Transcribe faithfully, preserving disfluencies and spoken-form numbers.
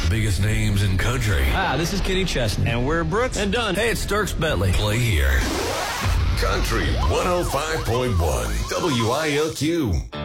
The biggest names in country. Ah, this is Kenny Chesney. And we're Brooks And Dunn. Hey, it's Dierks Bentley. Play here. Country one oh five point one W I L Q.